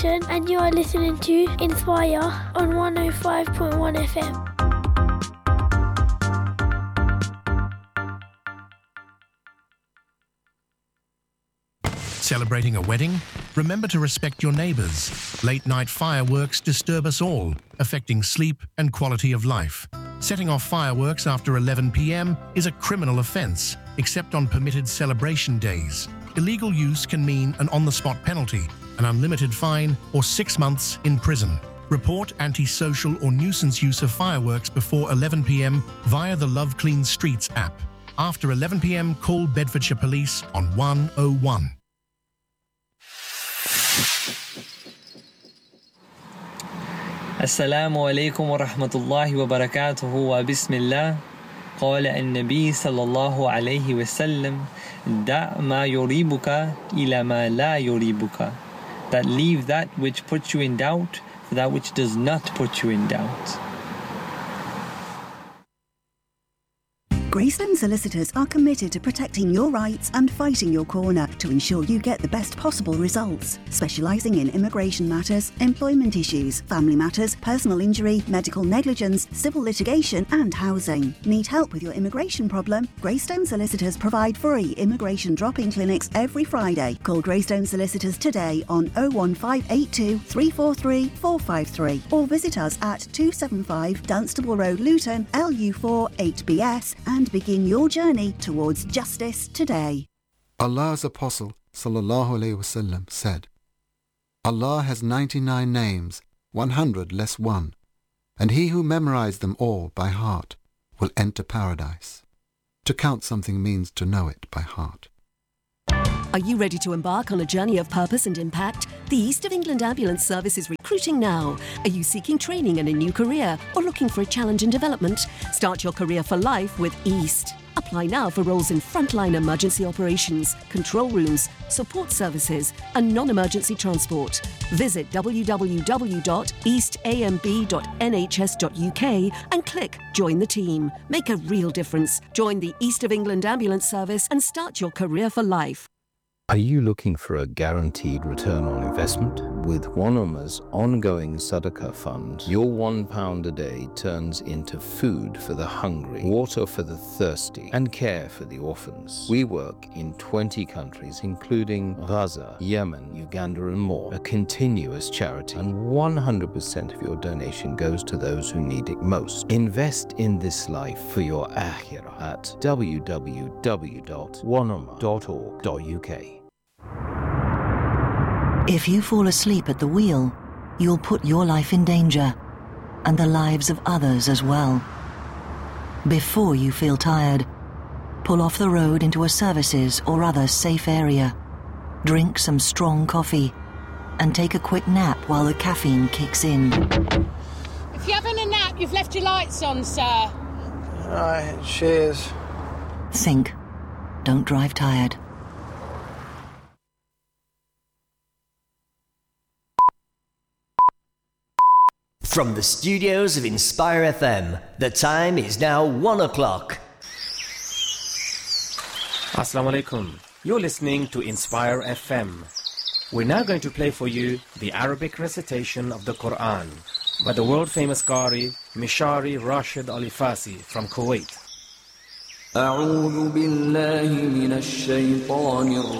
And you are listening to Inspire on 105.1 FM. Celebrating a wedding? Remember to respect your neighbours. Late-night fireworks disturb us all, affecting sleep and quality of life. Setting off fireworks after 11 p.m. is a criminal offence, except on permitted celebration days. Illegal use can mean an on-the-spot penalty, an unlimited fine, or 6 months in prison. Report antisocial or nuisance use of fireworks before 11 p.m. via the Love Clean Streets app. After 11 p.m, call Bedfordshire Police on 101. السلام عليكم ورحمة الله وبركاته وبسم الله قال النبي صلى الله عليه وسلم دع ما يريبك إلى ما لا يريبك, that leave that which puts you in doubt for that which does not put you in doubt. Greystone Solicitors are committed to protecting your rights and fighting your corner to ensure you get the best possible results. Specialising in immigration matters, employment issues, family matters, personal injury, medical negligence, civil litigation and housing. Need help with your immigration problem? Greystone Solicitors provide free immigration drop-in clinics every Friday. Call Greystone Solicitors today on 01582 343 453 or visit us at 275 Dunstable Road, Luton, LU4 8BS and begin your journey towards justice today. Allah's Apostle ﷺ said, Allah has 99 names, 100 less one, and he who memorized them all by heart will enter paradise. To count something means to know it by heart. Are you ready to embark on a journey of purpose and impact? The East of England Ambulance Service is recruiting now. Are you seeking training in a new career or looking for a challenge and development? Start your career for life with East. Apply now for roles in frontline emergency operations, control rooms, support services and non-emergency transport. Visit www.eastamb.nhs.uk and click Join the Team. Make a real difference. Join the East of England Ambulance Service and start your career for life. Are you looking for a guaranteed return on investment? With One Ummah's ongoing Sadaqah fund, your £1 a day turns into food for the hungry, water for the thirsty, and care for the orphans. We work in 20 countries, including Gaza, Yemen, Uganda, and more. A continuous charity, and 100% of your donation goes to those who need it most. Invest in this life for your akhirah at www.oneummah.org.uk. If you fall asleep at the wheel, you'll put your life in danger, and the lives of others as well. Before you feel tired, pull off the road into a services or other safe area. Drink some strong coffee, and take a quick nap while the caffeine kicks in. If you're having a nap, you've left your lights on, sir. Right, cheers. Think. Don't drive tired. From the studios of Inspire FM, the time is now 1 o'clock. Assalamu alaikum. You're listening to Inspire FM. We're now going to play for you the Arabic recitation of the Quran by the world-famous Qari Mishari Rashid Alifasi from Kuwait. أعوذ بالله من الشيطان